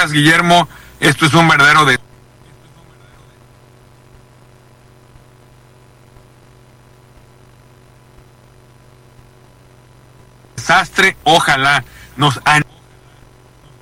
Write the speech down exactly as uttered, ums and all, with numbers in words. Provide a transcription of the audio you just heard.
veras, Guillermo, esto es un verdadero de desastre. Ojalá nos